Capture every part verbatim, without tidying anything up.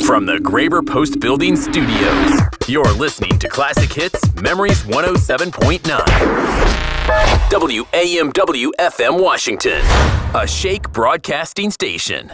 From the Graber Post Building Studios, you're listening to Classic Hits Memories one oh seven point nine. W A M W F M Washington, a Shake broadcasting station.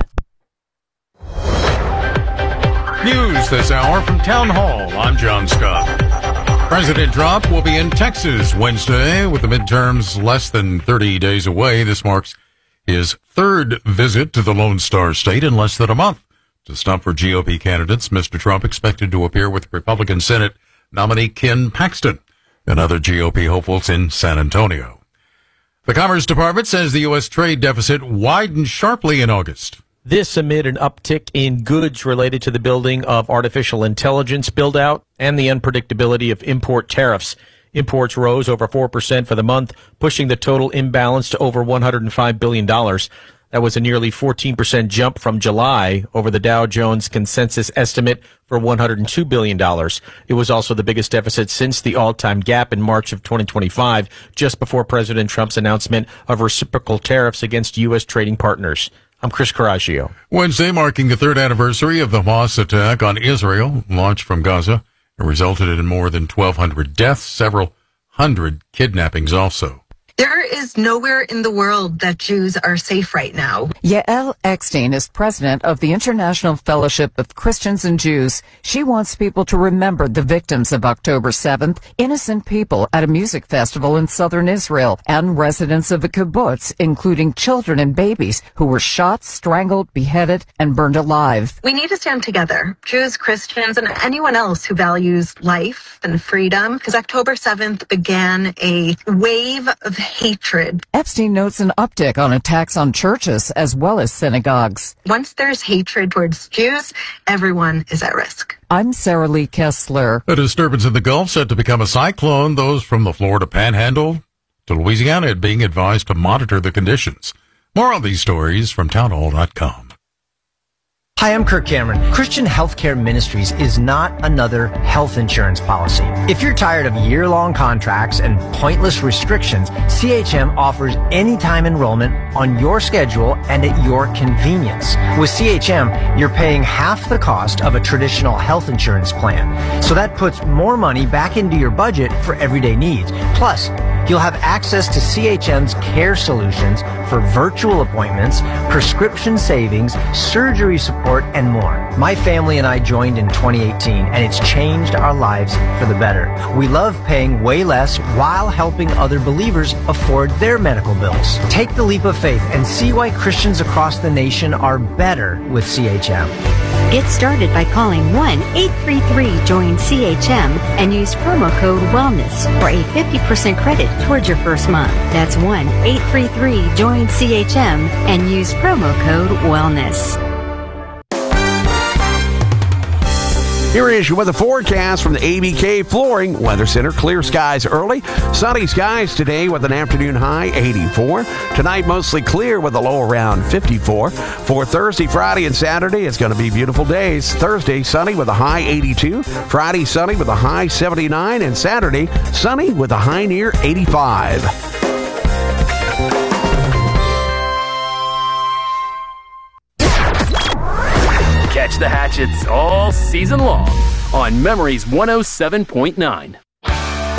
News this hour from Town Hall. I'm John Scott. President Trump will be in Texas Wednesday with the midterms less than thirty days away. This marks his third visit to the Lone Star State in less than a month. To stump for G O P candidates, Mister Trump expected to appear with Republican Senate nominee Ken Paxton and other G O P hopefuls in San Antonio. The Commerce Department says the U S trade deficit widened sharply in August. This amid an uptick in goods related to the building of artificial intelligence build-out and the unpredictability of import tariffs. Imports rose over four percent for the month, pushing the total imbalance to over one hundred five billion dollars. That was a nearly fourteen percent jump from July over the Dow Jones consensus estimate for one hundred two billion dollars. It was also the biggest deficit since the all-time gap in March of twenty twenty-five, just before President Trump's announcement of reciprocal tariffs against U S trading partners. I'm Chris Coraggio. Wednesday, marking the third anniversary of the Hamas attack on Israel, launched from Gaza. It resulted in more than twelve hundred deaths, several hundred kidnappings also. There is nowhere in the world that Jews are safe right now. Yael Eckstein is president of the International Fellowship of Christians and Jews. She wants people to remember the victims of October seventh, innocent people at a music festival in southern Israel, and residents of a kibbutz, including children and babies who were shot, strangled, beheaded, and burned alive. We need to stand together, Jews, Christians, and anyone else who values life and freedom, because October seventh began a wave of hatred. Epstein notes an uptick on attacks on churches as well as synagogues. Once there's hatred towards Jews, everyone is at risk. I'm Sarah Lee Kessler. A disturbance in the Gulf set to become a cyclone. Those from the Florida Panhandle to Louisiana are being advised to monitor the conditions. More on these stories from townhall dot com. Hi, I'm Kirk Cameron. Christian Healthcare Ministries is not another health insurance policy. If you're tired of year-long contracts and pointless restrictions, C H M offers anytime enrollment on your schedule and at your convenience. With C H M, you're paying half the cost of a traditional health insurance plan. So that puts more money back into your budget for everyday needs. Plus, you'll have access to C H M's care solutions for virtual appointments, prescription savings, surgery support, and more. My family and I joined in twenty eighteen, and it's changed our lives for the better. We love paying way less while helping other believers afford their medical bills. Take the leap of faith and see why Christians across the nation are better with C H M. Get started by calling one eight three three join C H M and use promo code WELLNESS for a fifty percent credit towards your first month. That's one eight three three join C H M and use promo code WELLNESS. Here is your weather forecast from the A B K Flooring Weather Center. Clear skies early. Sunny skies today with an afternoon high eighty-four. Tonight mostly clear with a low around fifty-four. For Thursday, Friday, and Saturday, it's going to be beautiful days. Thursday, sunny with a high eighty-two. Friday, sunny with a high seventy-nine. And Saturday, sunny with a high near eighty-five. Catch the hatchets all season long on Memories one oh seven point nine.